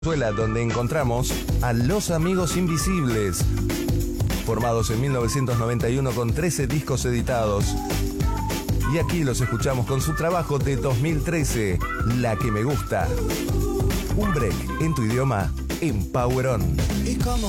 donde encontramos a Los Amigos Invisibles, formados en 1991 con 13 discos editados. Y aquí los escuchamos con su trabajo de 2013, La que me gusta. Un break en tu idioma en Power On. Y como